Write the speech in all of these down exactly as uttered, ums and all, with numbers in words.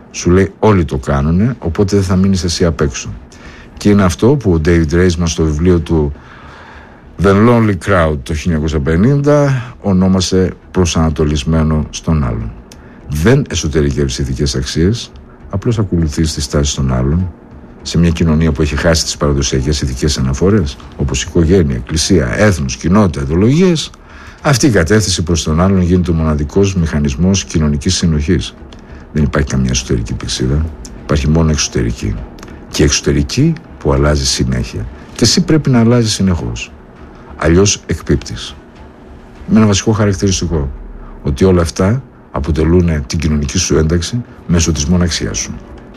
Σου λέει όλοι το κάνουνε, οπότε δεν θα μείνεις εσύ απ' έξω. Και είναι αυτό που ο David Reisman στο βιβλίο του The Lonely Crowd το χίλια εννιακόσια πενήντα ονόμασε προσανατολισμένο στον άλλον. Δεν εσωτερικεύεις ηθικές αξίες, απλώς ακολουθείς τις τάσεις των άλλων. Σε μια κοινωνία που έχει χάσει τις παραδοσιακές ηθικές αναφορές, όπως οικογένεια, εκκλησία, έθνος, κοινότητα, ιδεολογίες, αυτή η κατεύθυνση προς τον άλλον γίνεται ο μοναδικός μηχανισμός κοινωνικής συνοχής. Δεν υπάρχει καμία εσωτερική πηξίδα, υπάρχει μόνο εξωτερική. Και εξωτερική που αλλάζει συνέχεια. Και εσύ πρέπει να αλλάζεις συνεχώς. Αλλιώς εκπίπτεις. Με ένα βασικό χαρακτηριστικό, ότι όλα αυτά αποτελούν την κοινωνική σου ένταξη μέσω της μοναξιάς σου.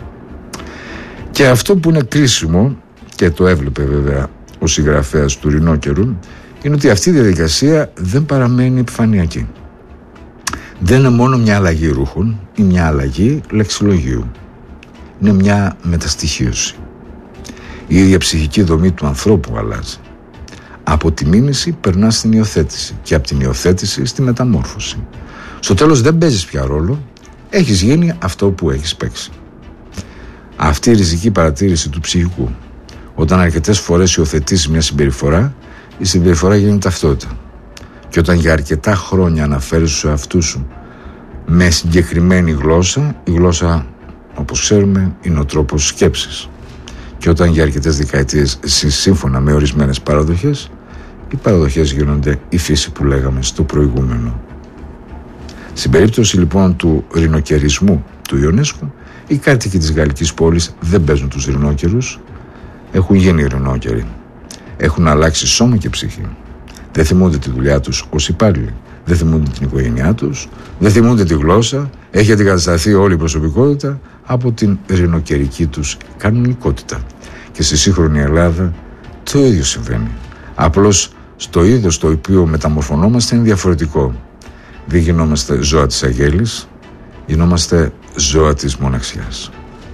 Και αυτό που είναι κρίσιμο, και το έβλεπε βέβαια ο συγγραφέας του Ρινόκερου, είναι ότι αυτή η διαδικασία δεν παραμένει επιφανειακή. Δεν είναι μόνο μια αλλαγή ρούχων ή μια αλλαγή λεξιλογίου. Είναι μια μεταστοιχίωση. Η ίδια ψυχική δομή του ανθρώπου αλλάζει. Από τη μίμηση περνά στην υιοθέτηση και από την υιοθέτηση στη μεταμόρφωση. Στο τέλος δεν παίζεις πια ρόλο, έχεις γίνει αυτό που έχεις παίξει. Αυτή η ριζική παρατήρηση του ψυχικού. Όταν αρκετές φορές υιοθετήσεις μια συμπεριφορά, η συμπεριφορά γίνεται ταυτότητα. Και όταν για αρκετά χρόνια αναφέρεις στους εαυτούς σου με συγκεκριμένη γλώσσα, η γλώσσα, όπως ξέρουμε, είναι ο τρόπος σκέψης. Και όταν για αρκετές δεκαετίες σύμφωνα με ορισμένες παραδοχές, οι παραδοχές γίνονται η φύση που λέγαμε στο προηγούμενο. Στην περίπτωση λοιπόν του ρινοκερισμού του Ιονέσκου, οι κάτοικοι της γαλλικής πόλης δεν παίζουν τους ρινόκερους, έχουν γίνει ρινόκεροι. Έχουν αλλάξει σώμα και ψυχή. Δεν θυμούνται τη δουλειά τους ως υπάλληλοι, δεν θυμούνται την οικογένειά τους, δεν θυμούνται τη γλώσσα, έχει αντικατασταθεί όλη η προσωπικότητα από την ρινοκερική τους κανονικότητα. Και στη σύγχρονη Ελλάδα το ίδιο συμβαίνει. Απλώς στο είδος το οποίο μεταμορφωνόμαστε είναι διαφορετικό. Δεν γινόμαστε ζώα της αγέλης, γινόμαστε ζώα της μοναξιάς.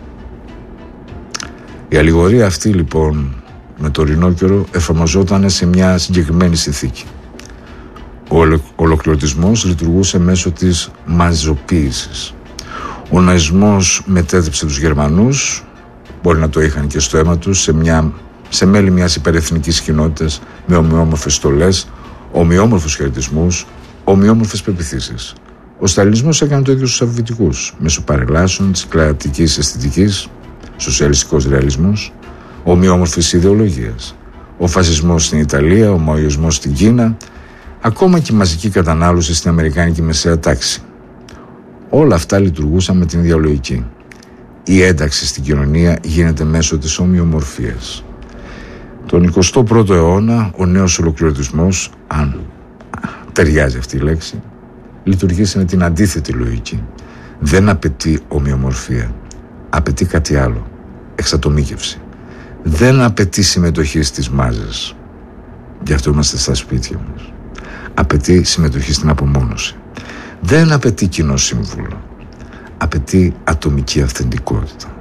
Η αλληγορία αυτή λοιπόν με το ρινόκερο εφαρμοζόταν σε μια συγκεκριμένη συνθήκη. Ο ολοκληρωτισμός λειτουργούσε μέσω της μαζοποίησης. Ο ναζισμός μετέτρεψε τους Γερμανούς, μπορεί να το είχαν και στο αίμα τους, σε, μια, σε μέλη μιας υπερεθνικής κοινότητας με ομοιόμορφες στολές, ομοιόμορφους χαιρετισμούς, ομοιόμορφες πεποιθήσεις. Ο Σταλινισμός έκανε το ίδιο στους Σοβιετικούς, μέσω παρελάσεων της κλατικής αισθητικής, σοσιαλιστικός ρεαλισμός, ομοιόμορφης ιδεολογίας. Ο φασισμός στην Ιταλία, ο μαοϊσμός στην Κίνα, ακόμα και η μαζική κατανάλωση στην αμερικάνικη μεσαία τάξη. Όλα αυτά λειτουργούσαν με την ίδια λογική. Η ένταξη στην κοινωνία γίνεται μέσω της ομοιομορφίας. Τον εικοστό πρώτο αιώνα ο νέος ολοκληρωτισμός, αν ταιριάζει αυτή η λέξη, λειτουργήσει με την αντίθετη λογική. Δεν απαιτεί ομοιομορφία, απαιτεί κάτι άλλο, εξατομίκευση. Δεν απαιτεί συμμετοχή στις μάζες, γι' αυτό είμαστε στα σπίτια μας. Απαιτεί συμμετοχή στην απομόνωση. Δεν απαιτεί κοινό σύμβουλο, απαιτεί ατομική αυθεντικότητα.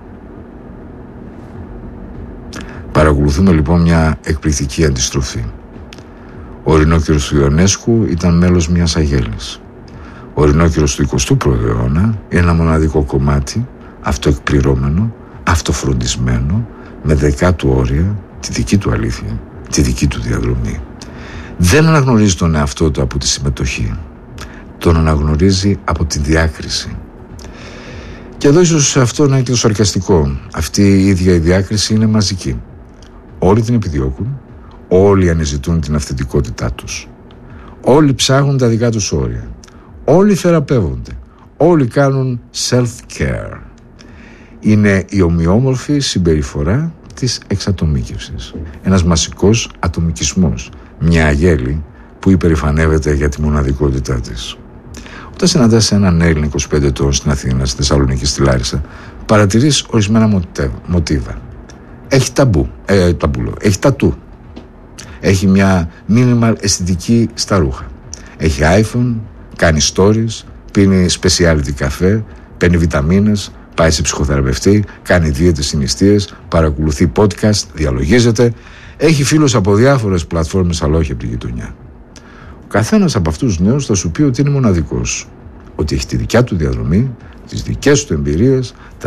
Παρακολουθούμε λοιπόν μια εκπληκτική αντιστροφή. Ο ρινόκερος του Ιονέσκου ήταν μέλος μιας αγέλης. Ο ρινόκερος του εικοστού πρώτου αιώνα είναι ένα μοναδικό κομμάτι, αυτοεκπληρώμενο, αυτοφροντισμένο, με δικά του όρια, τη δική του αλήθεια, τη δική του διαδρομή. Δεν αναγνωρίζει τον εαυτό του από τη συμμετοχή. Τον αναγνωρίζει από τη διάκριση. Και εδώ ίσως αυτό να είναι και το σαρκαστικό. Αυτή η ίδια η διάκριση είναι μαζική. Όλοι την επιδιώκουν, όλοι αναζητούν την αυθεντικότητά τους. Όλοι ψάχνουν τα δικά τους όρια. Όλοι θεραπεύονται. Όλοι κάνουν self-care. Είναι η ομοιόμορφη συμπεριφορά της εξατομίκευσης. Ένας μασικός ατομικισμός. Μια αγέλη που υπερηφανεύεται για τη μοναδικότητά της. Όταν συναντάς έναν Έλληνα είκοσι πέντε ετών στην Αθήνα, στη Θεσσαλονίκη, στη Λάρισα, παρατηρείς ορισμένα μοτίβα. Έχει ταμπού, ε, ταμπούλο, έχει τατού. Έχει μια minimal αισθητική στα ρούχα. Έχει iPhone, κάνει stories, πίνει specialty καφέ, παίρνει βιταμίνες, πάει σε ψυχοθεραπευτή, κάνει δίαιτες συνιστίες, παρακολουθεί podcast, διαλογίζεται. Έχει φίλους από διάφορες πλατφόρμες, αλλά όχι από τη γειτονιά. Ο καθένας από αυτούς τους νέους θα σου πει ότι είναι μοναδικός. Ότι έχει τη δικιά του διαδρομή, τις δικές του εμπειρίες,